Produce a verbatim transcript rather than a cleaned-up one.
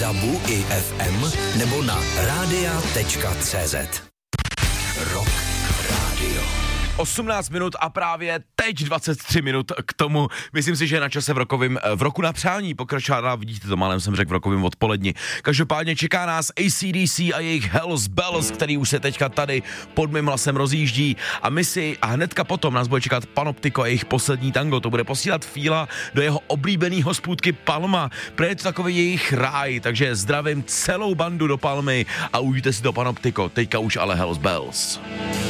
dabu i ef em nebo na rádia tečka cé zet. Rock Radio. osmnáct minut a právě teď dvacet tři minut k tomu. Myslím si, že je na čase v rokovým, v roku na přání pokračovat. Vidíte to, málem jsem řekl v rokovým odpoledni. Každopádně čeká nás A C D C a jejich Hells Bells, který už se teďka tady pod mým hlasem rozjíždí. A my si a hnedka potom nás bude čekat Panoptiko a jejich poslední tango. To bude posílat Fíla do jeho oblíbený hospůdky Palma. Protože je to takový jejich ráj, takže zdravím celou bandu do Palmy a užijte si to Panoptiko. Teďka už ale Hells Bells.